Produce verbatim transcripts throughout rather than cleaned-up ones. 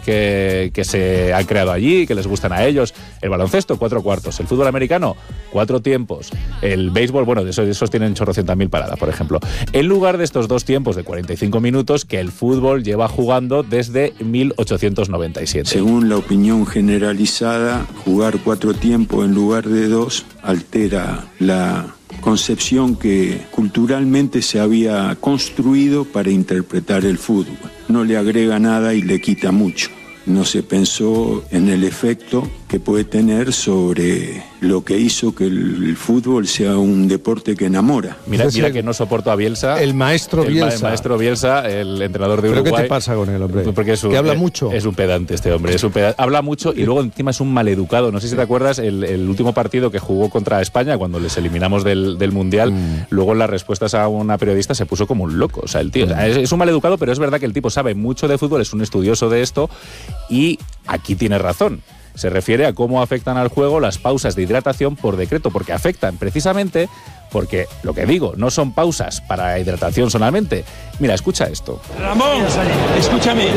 que, que se han creado allí, que les gustan a ellos. El baloncesto, cuatro cuartos. El fútbol americano, cuatro tiempos. El béisbol, bueno, de esos, de esos tienen chorrocientas mil paradas, por ejemplo. En lugar de estos dos tiempos de cuarenta y cinco minutos que el fútbol lleva jugando desde mil ochocientos noventa y siete. Según la opinión generalizada, jugar cuatro tiempos en lugar de dos altera la concepción que culturalmente se había construido para interpretar el fútbol. No le agrega nada y le quita mucho. No se pensó en el efecto que puede tener sobre lo que hizo que el fútbol sea un deporte que enamora. Mira, mira que no soporto a Bielsa. El maestro el, Bielsa. El maestro Bielsa, el entrenador de Uruguay. ¿Pero qué te pasa con él, hombre? Porque es un, que habla es, mucho. Es un pedante este hombre. Es un pedante, habla mucho y luego encima es un maleducado. No sé si te acuerdas el, el último partido que jugó contra España cuando les eliminamos del, del Mundial. Mm. Luego en las respuestas a una periodista se puso como un loco. O sea, el tío mm. o sea, es, es un maleducado, pero es verdad que el tipo sabe mucho de fútbol, es un estudioso de esto y aquí tiene razón. Se refiere a cómo afectan al juego las pausas de hidratación por decreto, porque afectan precisamente porque, lo que digo, no son pausas para hidratación solamente. Mira, escucha esto. Ramón, escúchame.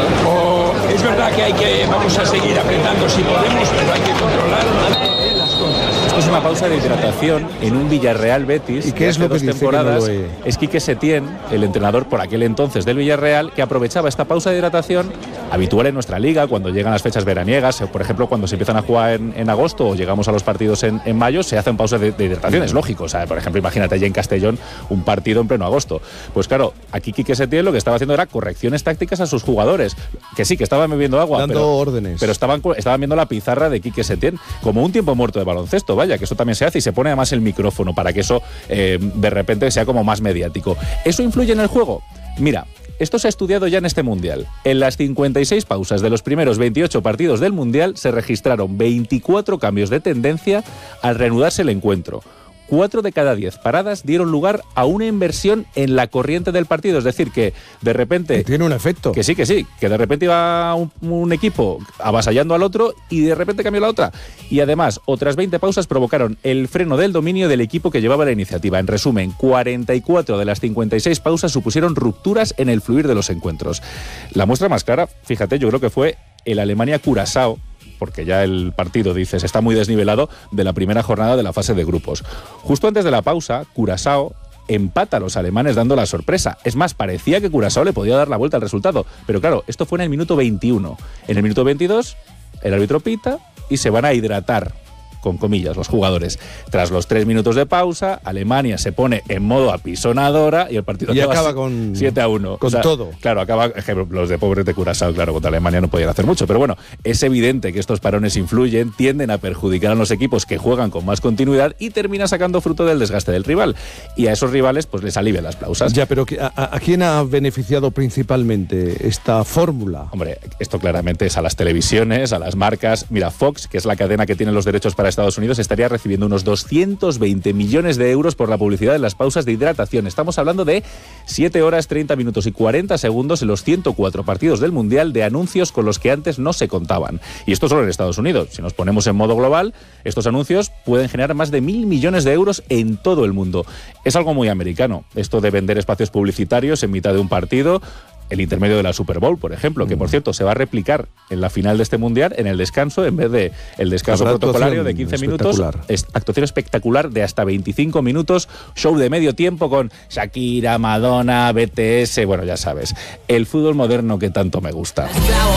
Oh, es verdad que hay que, vamos a seguir apretando si podemos, pero hay que controlar las cosas. Esto es una pausa de hidratación en un Villarreal Betis. ¿Y qué es lo que dos dice temporadas, que no lo he... Es Quique Setién, el entrenador por aquel entonces del Villarreal, que aprovechaba esta pausa de hidratación habitual en nuestra liga cuando llegan las fechas veraniegas, por ejemplo, cuando se empiezan a jugar en, en agosto o llegamos a los partidos en, en mayo, se hacen pausas de, de hidratación, es lógico. O sea, por ejemplo, imagínate allí en Castellón un partido en pleno agosto. Pues claro, aquí Quique Setién lo que estaba haciendo era correcciones tácticas a sus jugadores, que sí, que estaban bebiendo agua, dando pero, órdenes. pero estaban, estaban viendo la pizarra de Quique Setién, como un tiempo muerto de baloncesto, vaya, que eso también se hace y se pone además el micrófono para que eso eh, de repente sea como más mediático. ¿Eso influye en el juego? Mira, esto se ha estudiado ya en este Mundial. En las cincuenta y seis pausas de los primeros veintiocho partidos del Mundial se registraron veinticuatro cambios de tendencia al reanudarse el encuentro. Cuatro de cada diez paradas dieron lugar a una inversión en la corriente del partido. Es decir, que de repente... Que tiene un efecto. Que sí, que sí. Que de repente iba un, un equipo avasallando al otro y de repente cambió la otra. Y además, otras veinte pausas provocaron el freno del dominio del equipo que llevaba la iniciativa. En resumen, cuarenta y cuatro de las cincuenta y seis pausas supusieron rupturas en el fluir de los encuentros. La muestra más clara, fíjate, yo creo que fue el Alemania-Curazao, porque ya el partido, dices, está muy desnivelado de la primera jornada de la fase de grupos. Justo antes de la pausa, Curazao empata a los alemanes dando la sorpresa. Es más, parecía que Curazao le podía dar la vuelta al resultado. Pero claro, esto fue en el minuto veintiuno. En el minuto veintidós, el árbitro pita y se van a hidratar, con comillas, los jugadores. Tras los tres minutos de pausa, Alemania se pone en modo apisonadora y el partido y acaba con siete a uno. Con o sea, todo. Claro, acaba, los de pobres de Curazao, claro, contra Alemania no podían hacer mucho, pero bueno, es evidente que estos parones influyen, tienden a perjudicar a los equipos que juegan con más continuidad y termina sacando fruto del desgaste del rival. Y a esos rivales pues les alivian las pausas. Ya, pero ¿a, a quién ha beneficiado principalmente esta fórmula? Hombre, esto claramente es a las televisiones, a las marcas. Mira, Fox, que es la cadena que tiene los derechos para Estados Unidos, estaría recibiendo unos doscientos veinte millones de euros por la publicidad de las pausas de hidratación. Estamos hablando de siete horas, treinta minutos y cuarenta segundos en los ciento cuatro partidos del Mundial de anuncios con los que antes no se contaban. Y esto solo en Estados Unidos. Si nos ponemos en modo global, estos anuncios pueden generar más de mil millones de euros en todo el mundo. Es algo muy americano, esto de vender espacios publicitarios en mitad de un partido. El intermedio de la Super Bowl, por ejemplo, que por cierto se va a replicar en la final de este Mundial en el descanso, en vez de el descanso protocolario de quince minutos, es actuación espectacular de hasta veinticinco minutos, show de medio tiempo con Shakira, Madonna, B T S, bueno, ya sabes, el fútbol moderno que tanto me gusta.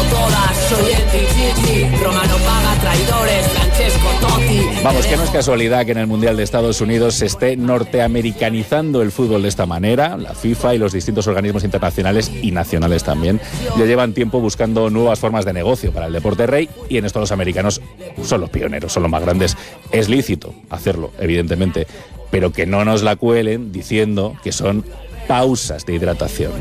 Vamos, que no es casualidad que en el Mundial de Estados Unidos se esté norteamericanizando el fútbol de esta manera. La FIFA y los distintos organismos internacionales y nacionales también ya llevan tiempo buscando nuevas formas de negocio para el deporte rey, y en esto los americanos son los pioneros, son los más grandes. Es lícito hacerlo, evidentemente, pero que no nos la cuelen diciendo que son pausas de hidratación.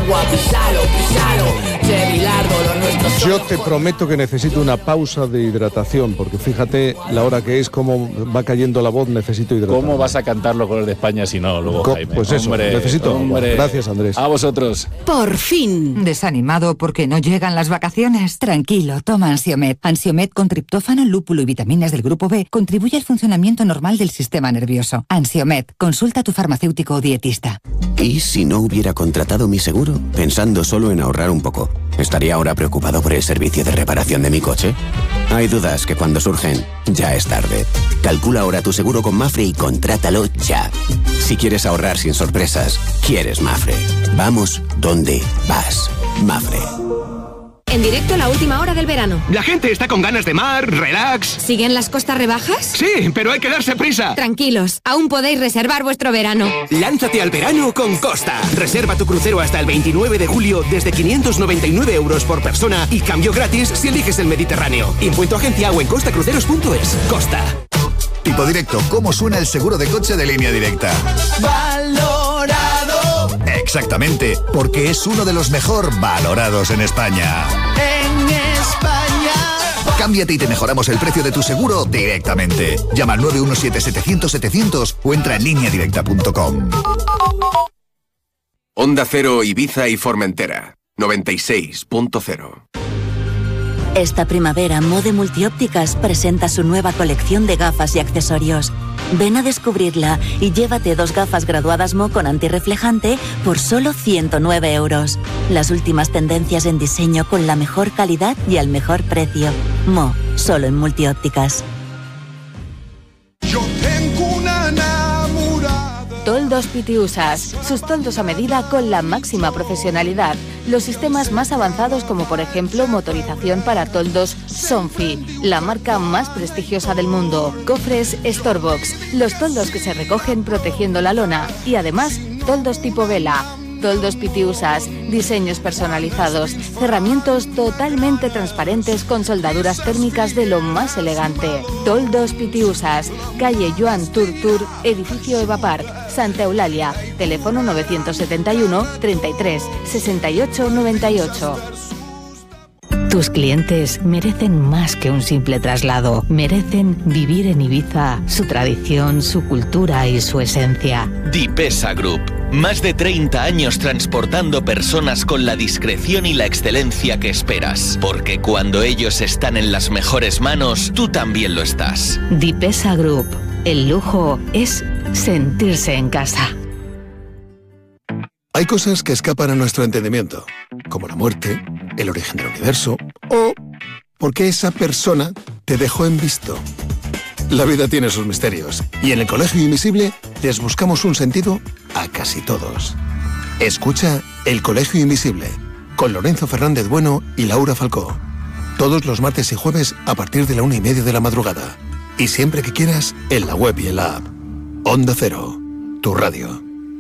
Yo te prometo que necesito una pausa de hidratación, porque fíjate la hora que es, cómo va cayendo la voz, necesito hidratar. ¿Cómo vas a cantar los goles de España si no, luego, Co- Jaime? Pues eso, hombre, necesito. Hombre. Gracias, Andrés. A vosotros. Por fin. ¿Desanimado porque no llegan las vacaciones? Tranquilo, toma Ansiomed. Ansiomed con triptófano, lúpulo y vitaminas del grupo B contribuye al funcionamiento normal del sistema nervioso. Ansiomed, consulta a tu farmacéutico o dietista. Y si no hubiera contratado mi seguro pensando solo en ahorrar un poco? ¿Estaría ahora preocupado por el servicio de reparación de mi coche? Hay dudas que cuando surgen, ya es tarde. Calcula ahora tu seguro con Mafre y contrátalo ya. Si quieres ahorrar sin sorpresas, quieres Mafre. Vamos donde vas. Mafre. En directo la última hora del verano. La gente está con ganas de mar, relax. ¿Siguen las costas rebajas? Sí, pero hay que darse prisa. Tranquilos, aún podéis reservar vuestro verano. Lánzate al verano con Costa. Reserva tu crucero hasta el veintinueve de julio desde quinientos noventa y nueve euros por persona y cambio gratis si eliges el Mediterráneo. Impuesto agencia o en costacruceros punto es. Costa. Tipo directo, ¿cómo suena el seguro de coche de Línea Directa? Valorado. Exactamente, porque es uno de los mejor valorados en España. En España. Cámbiate y te mejoramos el precio de tu seguro directamente. Llama al nueve uno siete, setecientos, setecientos o entra en línea directa punto com. Onda Cero, Ibiza y Formentera, noventa y seis punto cero. Esta primavera, Mode Multiópticas presenta su nueva colección de gafas y accesorios. Ven a descubrirla y llévate dos gafas graduadas Mo con antirreflejante por solo ciento nueve euros. Las últimas tendencias en diseño con la mejor calidad y al mejor precio. Mo, solo en Multiópticas. Yo tengo una enamorada. Toldos Pitiusas, sus toldos a medida con la máxima profesionalidad. Los sistemas más avanzados como por ejemplo motorización para toldos Sonfi, la marca más prestigiosa del mundo. Cofres Storebox, los toldos que se recogen protegiendo la lona. Y además, toldos tipo vela. Toldos Pitiusas, diseños personalizados, cerramientos totalmente transparentes con soldaduras térmicas de lo más elegante. Toldos Pitiusas, calle Joan Turtur, edificio Eva Park, Santa Eulalia, teléfono novecientos setenta y uno, treinta y tres, sesenta y ocho, noventa y ocho. Tus clientes merecen más que un simple traslado. Merecen vivir en Ibiza, su tradición, su cultura y su esencia. Dipesa Group. Más de treinta años transportando personas con la discreción y la excelencia que esperas. Porque cuando ellos están en las mejores manos, tú también lo estás. Dipesa Group. El lujo es sentirse en casa. Hay cosas que escapan a nuestro entendimiento, como la muerte, el origen del universo o porque esa persona te dejó en visto. La vida tiene sus misterios y en el Colegio Invisible les buscamos un sentido a casi todos. Escucha El Colegio Invisible con Lorenzo Fernández Bueno y Laura Falcó. Todos los martes y jueves a partir de la una y media de la madrugada. Y siempre que quieras, en la web y en la app. Onda Cero, tu radio.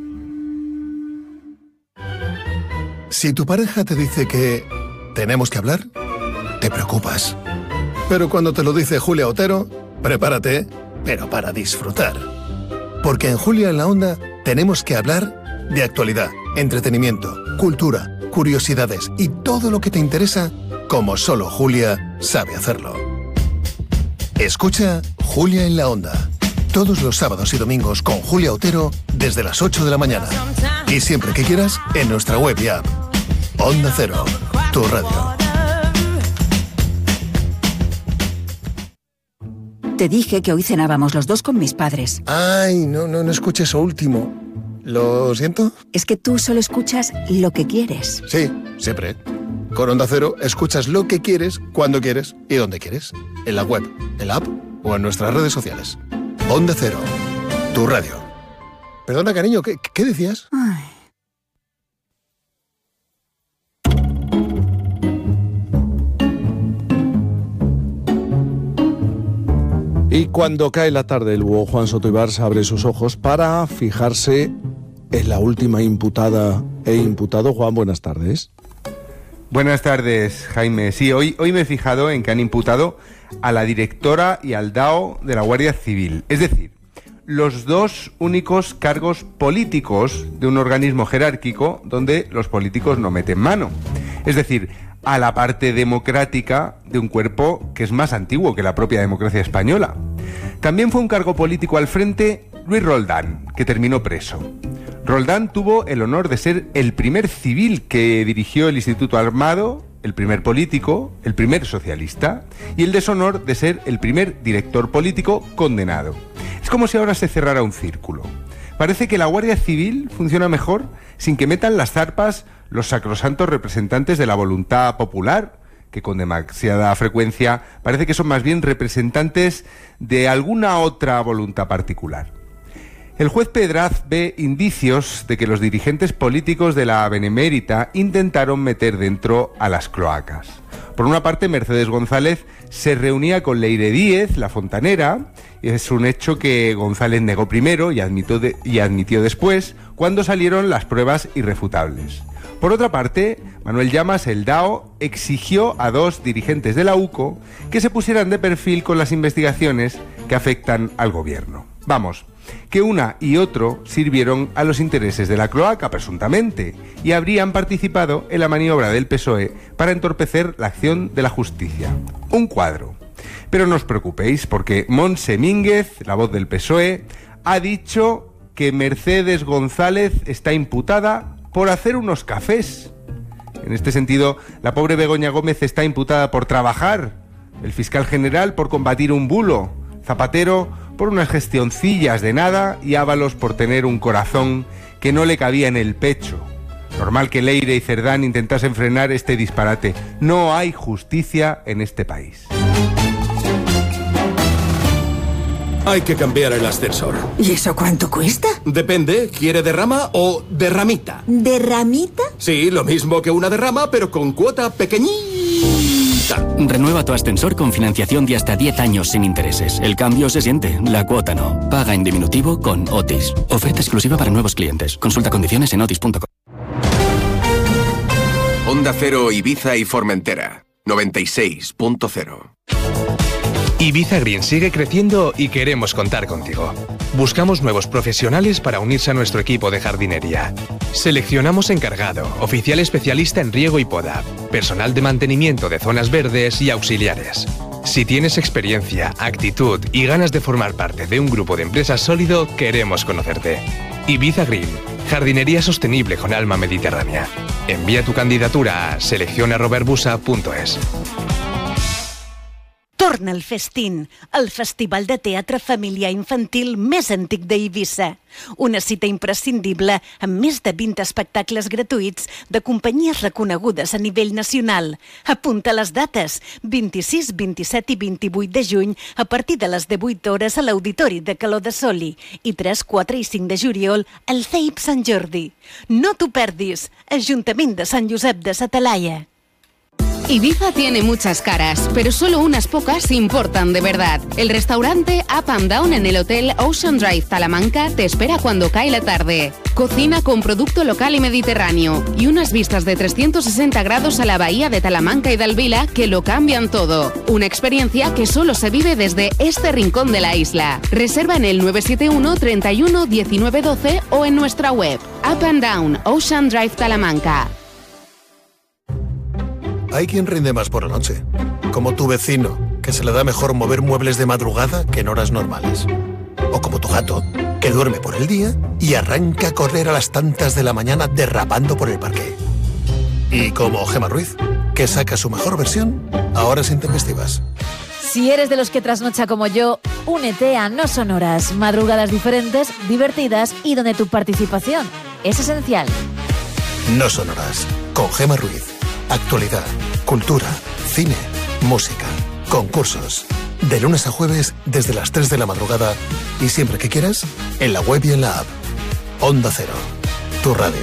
Si tu pareja te dice que tenemos que hablar, te preocupas. Pero cuando te lo dice Julia Otero, prepárate, pero para disfrutar. Porque en Julia en la Onda tenemos que hablar de actualidad, entretenimiento, cultura, curiosidades y todo lo que te interesa, como solo Julia sabe hacerlo. Escucha Julia en la Onda, todos los sábados y domingos con Julia Otero desde las ocho de la mañana. Y siempre que quieras, en nuestra web y app. Onda Cero, tu radio. Te dije que hoy cenábamos los dos con mis padres. Ay, no, no, no escuché eso último. ¿Lo siento? Es que tú solo escuchas lo que quieres. Sí, siempre. Con Onda Cero escuchas lo que quieres, cuando quieres y donde quieres. En la web, en la app o en nuestras redes sociales. Onda Cero, tu radio. Perdona, cariño, ¿qué, qué decías? Ay. Y cuando cae la tarde, el búho Juan Soto Ibars abre sus ojos para fijarse en la última imputada e imputado. Juan, buenas tardes. Buenas tardes, Jaime. Sí, hoy, hoy me he fijado en que han imputado a la directora y al D A O de la Guardia Civil. Es decir, los dos únicos cargos políticos de un organismo jerárquico donde los políticos no meten mano. Es decir, a la parte democrática de un cuerpo que es más antiguo que la propia democracia española. También fue un cargo político al frente Luis Roldán, que terminó preso. Roldán tuvo el honor de ser el primer civil que dirigió el Instituto Armado, el primer político, el primer socialista, y el deshonor de ser el primer director político condenado. Es como si ahora se cerrara un círculo. Parece que la Guardia Civil funciona mejor sin que metan las zarpas los sacrosantos representantes de la voluntad popular, que con demasiada frecuencia parece que son más bien representantes de alguna otra voluntad particular. El juez Pedraz ve indicios de que los dirigentes políticos de la Benemérita intentaron meter dentro a las cloacas. Por una parte, Mercedes González se reunía con Leire Díez, la fontanera, y es un hecho que González negó primero y admitió, de, y admitió después, cuando salieron las pruebas irrefutables. Por otra parte, Manuel Llamas, el D A O, exigió a dos dirigentes de la U C O que se pusieran de perfil con las investigaciones que afectan al gobierno. Vamos, que una y otro sirvieron a los intereses de la cloaca, presuntamente, y habrían participado en la maniobra del P S O E para entorpecer la acción de la justicia. Un cuadro. Pero no os preocupéis, porque Montse Mínguez, la voz del P S O E, ha dicho que Mercedes González está imputada por hacer unos cafés. En este sentido, la pobre Begoña Gómez está imputada por trabajar, el fiscal general por combatir un bulo, Zapatero por unas gestioncillas de nada y Ábalos por tener un corazón que no le cabía en el pecho. Normal que Leire y Cerdán intentasen frenar este disparate. No hay justicia en este país. Hay que cambiar el ascensor. ¿Y eso cuánto cuesta? Depende, ¿quiere derrama o derramita? ¿Derramita? Sí, lo mismo que una derrama, pero con cuota pequeñita. Renueva tu ascensor con financiación de hasta diez años sin intereses. El cambio se siente, la cuota no. Paga en diminutivo con Otis. Oferta exclusiva para nuevos clientes. Consulta condiciones en otis punto com. Onda Cero, Ibiza y Formentera. noventa y seis punto cero. Ibiza Green sigue creciendo y queremos contar contigo. Buscamos nuevos profesionales para unirse a nuestro equipo de jardinería. Seleccionamos encargado, oficial especialista en riego y poda, personal de mantenimiento de zonas verdes y auxiliares. Si tienes experiencia, actitud y ganas de formar parte de un grupo de empresas sólido, queremos conocerte. Ibiza Green, jardinería sostenible con alma mediterránea. Envía tu candidatura a selección arroba herbusa punto es. Torna el Festín, el festival de teatre familiar infantil més antic d'Eivissa. Una cita imprescindible amb més de vint espectacles gratuïts de companyies reconegudes a nivell nacional. Apunta les dates, vint-i-sis, vint-i-set i vint-i-vuit de juny a partir de les divuit hores a l'Auditori de Caló de Soli i tres, quatre i cinc de juliol al C E I P Sant Jordi. No t'ho perdis, Ajuntament de Sant Josep de sa Talaia. Ibiza tiene muchas caras, pero solo unas pocas importan de verdad. El restaurante Up and Down en el Hotel Ocean Drive Talamanca te espera cuando cae la tarde. Cocina con producto local y mediterráneo y unas vistas de trescientos sesenta grados a la bahía de Talamanca y Dalvila que lo cambian todo. Una experiencia que solo se vive desde este rincón de la isla. Reserva en el nueve siete uno, treinta y uno, diecinueve doce o en nuestra web. Up and Down Ocean Drive Talamanca. Hay quien rinde más por la noche, como tu vecino, que se le da mejor mover muebles de madrugada que en horas normales. O como tu gato, que duerme por el día y arranca a correr a las tantas de la mañana derrapando por el parque. Y como Gemma Ruiz, que saca su mejor versión a horas intempestivas. Si eres de los que trasnocha como yo, únete a No Sonoras, madrugadas diferentes, divertidas y donde tu participación es esencial. No Sonoras, con Gemma Ruiz. Actualidad, cultura, cine, música, concursos. De lunes a jueves desde las tres de la madrugada y siempre que quieras, en la web y en la app. Onda Cero, tu radio.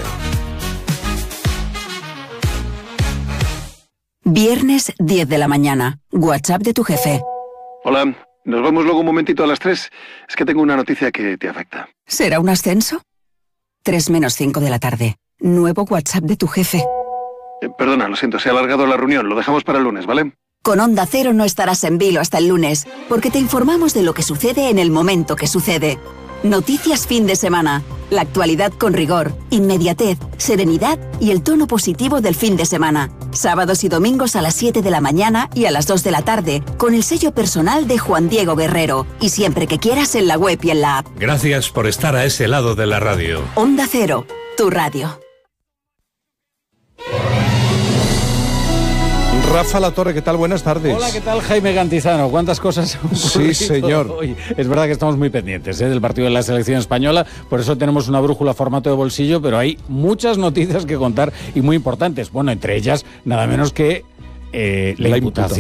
Viernes diez de la mañana. WhatsApp de tu jefe. Hola, nos vemos luego un momentito a las tres. Es que tengo una noticia que te afecta. ¿Será un ascenso? tres menos cinco de la tarde. Nuevo WhatsApp de tu jefe. Eh, perdona, lo siento, se ha alargado la reunión. Lo dejamos para el lunes, ¿vale? Con Onda Cero no estarás en vilo hasta el lunes, porque te informamos de lo que sucede en el momento que sucede. Noticias fin de semana. La actualidad con rigor, inmediatez, serenidad y el tono positivo del fin de semana. Sábados y domingos a las siete de la mañana y a las dos de la tarde, con el sello personal de Juan Diego Guerrero. Y siempre que quieras en la web y en la app. Gracias por estar a ese lado de la radio. Onda Cero, tu radio. Rafa La Torre, ¿qué tal? Buenas tardes. Hola, ¿qué tal, Jaime Cantizano? ¿Cuántas cosas han ocurrido Sí, señor. hoy? Es verdad que estamos muy pendientes ¿eh? del partido de la selección española, por eso tenemos una brújula formato de bolsillo, pero hay muchas noticias que contar y muy importantes. Bueno, entre ellas, nada menos que Eh, la, la imputación,